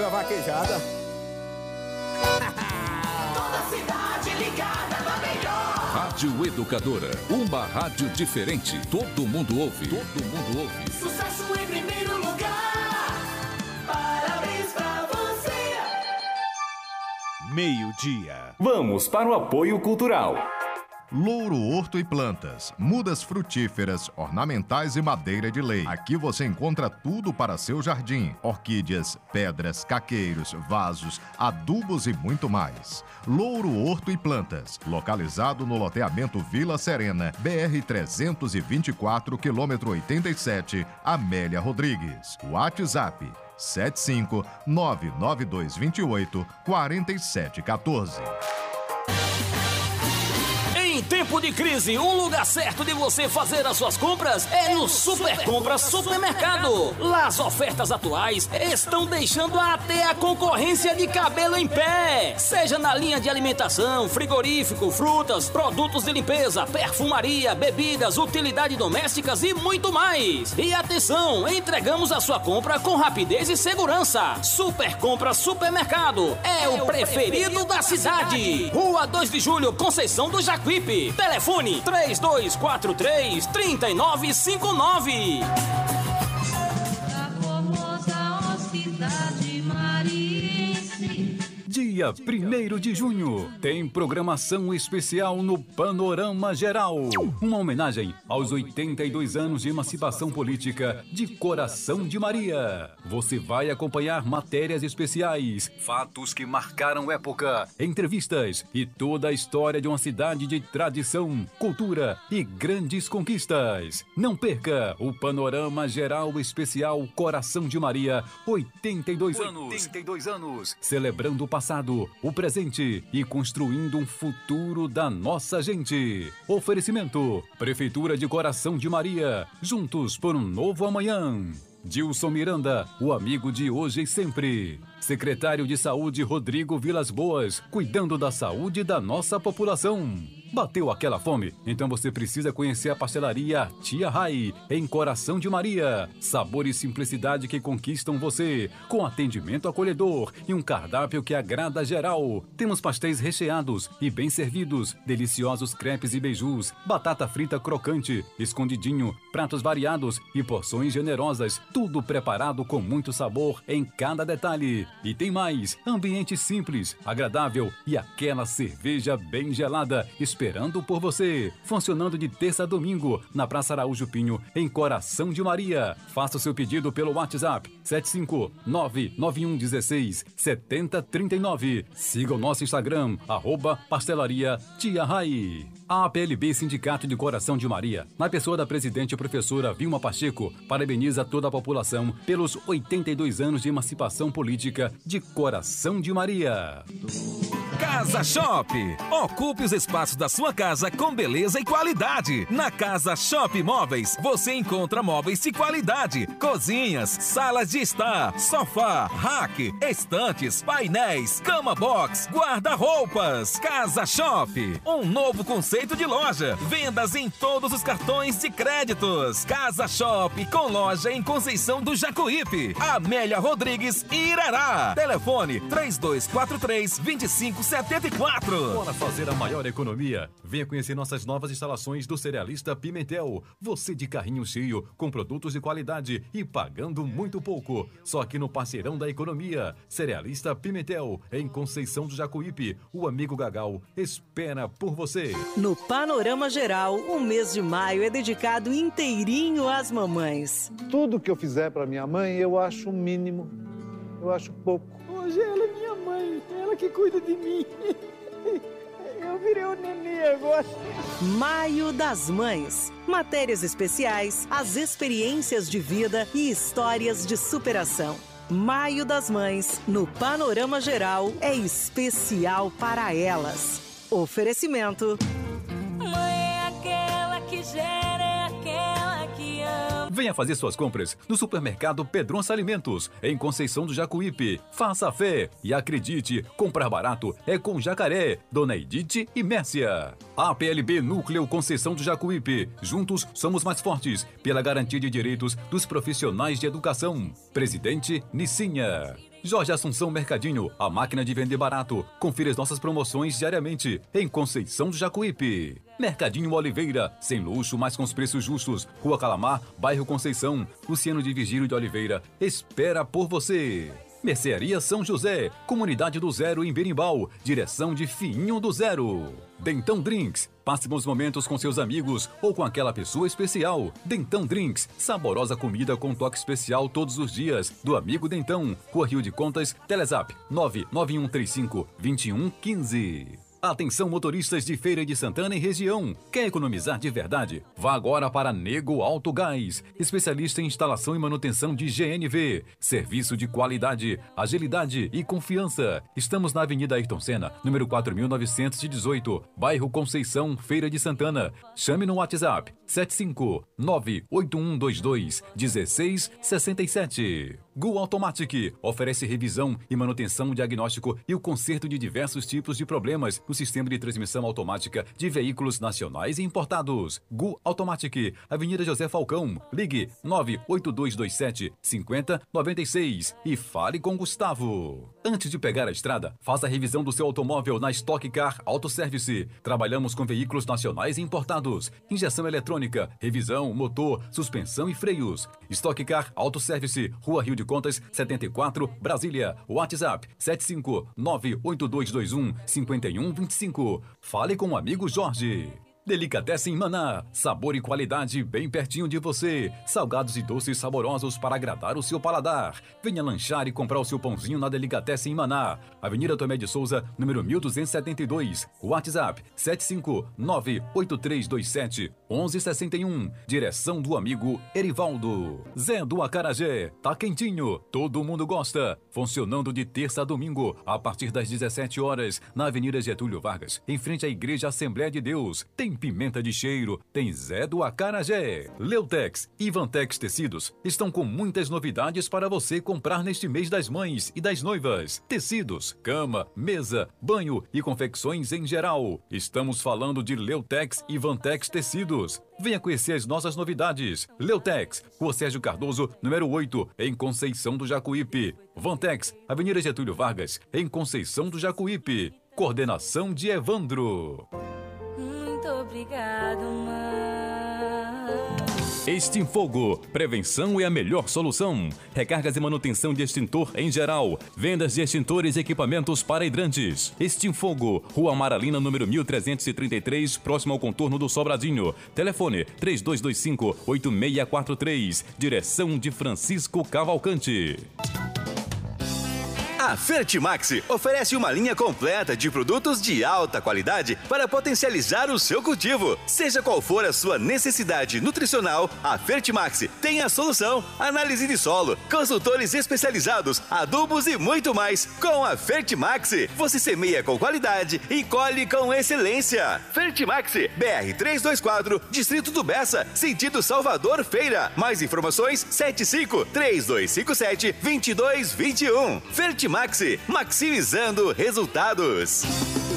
a vaquejada. Toda cidade ligada na melhor. Rádio Educadora, uma rádio diferente. Todo mundo ouve. Todo mundo ouve. Sucesso em primeiro lugar. Parabéns pra você. Meio-dia. Vamos para o apoio cultural. Louro Horto e Plantas, mudas frutíferas, ornamentais e madeira de lei. Aqui você encontra tudo para seu jardim: orquídeas, pedras, caqueiros, vasos, adubos e muito mais. Louro Horto e Plantas, localizado no loteamento Vila Serena, BR-324, quilômetro 87, Amélia Rodrigues. WhatsApp 75992284714. Em tempo de crise, o lugar certo de você fazer as suas compras é no Super Compras Supermercado. Lá as ofertas atuais estão deixando até a concorrência de cabelo em pé. Seja na linha de alimentação, frigorífico, frutas, produtos de limpeza, perfumaria, bebidas, utilidades domésticas e muito mais. E atenção, entregamos a sua compra com rapidez e segurança. Super Compras Supermercado é o preferido da cidade. Rua 2 de Julho, Conceição do Jacuípe. Telefone 3243-3959. Dia 1º de junho, tem programação especial no Panorama Geral. Uma homenagem aos 82 anos de emancipação política de Coração de Maria. Você vai acompanhar matérias especiais, fatos que marcaram época, entrevistas e toda a história de uma cidade de tradição, cultura e grandes conquistas. Não perca o Panorama Geral Especial Coração de Maria, 82 anos. 82 anos, celebrando o passado, o presente e construindo um futuro da nossa gente. Oferecimento: Prefeitura de Coração de Maria, juntos por um novo amanhã. Dilson Miranda, o amigo de hoje e sempre. Secretário de Saúde Rodrigo Vilas Boas, cuidando da saúde da nossa população. Bateu aquela fome? Então você precisa conhecer a pastelaria Tia Rai, em Coração de Maria. Sabor e simplicidade que conquistam você, com atendimento acolhedor e um cardápio que agrada geral. Temos pastéis recheados e bem servidos, deliciosos crepes e beijus, batata frita crocante, escondidinho, pratos variados e porções generosas, tudo preparado com muito sabor em cada detalhe. E tem mais, ambiente simples, agradável e aquela cerveja bem gelada esperando por você. Funcionando de terça a domingo na Praça Araújo Pinho, em Coração de Maria. Faça o seu pedido pelo WhatsApp 75991167039. Siga o nosso Instagram, @pastelaria Tia Rai. A APLB Sindicato de Coração de Maria, na pessoa da presidente professora Vilma Pacheco, parabeniza toda a população pelos 82 anos de emancipação política de Coração de Maria. Casa Shop. Ocupe os espaços da sua casa com beleza e qualidade. Na Casa Shop Móveis, você encontra móveis de qualidade, cozinhas, salas de estar, sofá, rack, estantes, painéis, cama box, guarda-roupas. Casa Shop, um novo conceito de loja. Vendas em todos os cartões de créditos. Casa Shop, com loja em Conceição do Jacuípe, Amélia Rodrigues e Irará. Telefone 3243-2574. Bora fazer a maior economia. Venha conhecer nossas novas instalações do Cerealista Pimentel. Você de carrinho cheio, com produtos de qualidade e pagando muito pouco. Só aqui no Parceirão da Economia. Cerealista Pimentel, em Conceição do Jacuípe. O amigo Gagal espera por você. No Panorama Geral, o mês de maio é dedicado inteirinho às mamães. Tudo que eu fizer para minha mãe, eu acho o mínimo. Eu acho pouco. Hoje ela é minha mãe, ela que cuida de mim. Eu virei um nenê agora. Maio das Mães. Matérias especiais, as experiências de vida e histórias de superação. Maio das Mães, no Panorama Geral, é especial para elas. Oferecimento: Mãe é aquela que gera, é aquela que ama. Venha fazer suas compras no Supermercado Pedronça Alimentos, em Conceição do Jacuípe. Faça a fé e acredite, comprar barato é com Jacaré, Dona Edith e Mércia. APLB Núcleo Conceição do Jacuípe. Juntos somos mais fortes, pela garantia de direitos dos profissionais de educação. Presidente Nicinha. Jorge Assunção Mercadinho, a máquina de vender barato. Confira as nossas promoções diariamente em Conceição do Jacuípe. Mercadinho Oliveira, sem luxo, mas com os preços justos. Rua Calamar, bairro Conceição. Luciano de Virgílio de Oliveira espera por você. Mercearia São José, Comunidade do Zero em Berimbau, direção de Fiinho do Zero. Dentão Drinks, passe bons momentos com seus amigos ou com aquela pessoa especial. Dentão Drinks, saborosa comida com toque especial todos os dias. Do amigo Dentão, Rua Rio de Contas, Telezap 99135-2115. Atenção motoristas de Feira de Santana e região. Quer economizar de verdade? Vá agora para Nego Alto Gás, especialista em instalação e manutenção de GNV. Serviço de qualidade, agilidade e confiança. Estamos na Avenida Ayrton Senna, número 4918, bairro Conceição, Feira de Santana. Chame no WhatsApp 759-8122-1667. Gu Automatic oferece revisão e manutenção, diagnóstico e o conserto de diversos tipos de problemas no sistema de transmissão automática de veículos nacionais e importados. Gu Automatic, Avenida José Falcão. Ligue 98227-5096 e fale com Gustavo. Antes de pegar a estrada, faça a revisão do seu automóvel na Stock Car Auto Service. Trabalhamos com veículos nacionais e importados, injeção eletrônica, revisão, motor, suspensão e freios. Stock Car Auto Service, Rua Rio de Contas, 74, Brasília. WhatsApp 759-8221-5125. Fale com o amigo Jorge. Delicatessen Maná, sabor e qualidade bem pertinho de você. Salgados e doces saborosos para agradar o seu paladar. Venha lanchar e comprar o seu pãozinho na Delicatessen Maná. Avenida Tomé de Souza, número 1272. WhatsApp 759-8327-1161. Direção do amigo Erivaldo. Zé do Acarajé, tá quentinho, todo mundo gosta. Funcionando de terça a domingo, a partir das 17 horas, na Avenida Getúlio Vargas, em frente à Igreja Assembleia de Deus. Tem pimenta de cheiro, tem Zé do Acarajé. Leutex e Vantex Tecidos estão com muitas novidades para você comprar neste mês das mães e das noivas. Tecidos, cama, mesa, banho e confecções em geral. Estamos falando de Leutex e Vantex Tecidos. Venha conhecer as nossas novidades. Leutex, Rua Sérgio Cardoso, número 8, em Conceição do Jacuípe. Vantex, Avenida Getúlio Vargas, em Conceição do Jacuípe. Coordenação de Evandro. Obrigado, mãe. Extinfogo, prevenção é a melhor solução. Recargas e manutenção de extintor em geral. Vendas de extintores e equipamentos para hidrantes. Extinfogo, Rua Amaralina, número 1333, próximo ao contorno do Sobradinho. Telefone 3225-8643. Direção de Francisco Cavalcante. A Fertimax oferece uma linha completa de produtos de alta qualidade para potencializar o seu cultivo. Seja qual for a sua necessidade nutricional, a Fertimax tem a solução. Análise de solo, consultores especializados, adubos e muito mais. Com a Fertimax, você semeia com qualidade e colhe com excelência. Fertimax, BR 324, Distrito do Bessa, sentido Salvador Feira. Mais informações, 75-3257-2221. Fertimax, maximizando resultados.